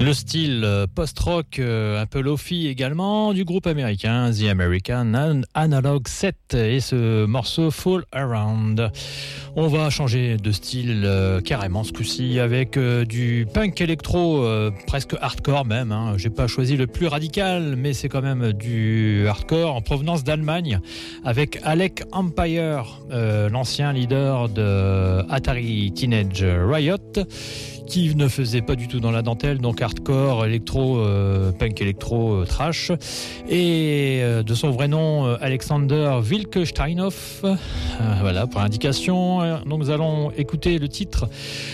Le style post-rock, un peu lo-fi également, du groupe américain The American Analog Set et ce morceau Fall Around. On va changer de style carrément ce coup-ci avec du punk électro, presque hardcore même. Hein. J'ai pas choisi le plus radical, mais c'est quand même du hardcore en provenance d'Allemagne avec Alec Empire, l'ancien leader de Atari Teenage Riot, qui ne faisait pas du tout dans la dentelle, donc hardcore, électro, punk électro, trash. Et de son vrai nom, Alexander Wilke Steinhoff. Voilà, pour l'indication. Donc nous allons écouter le titre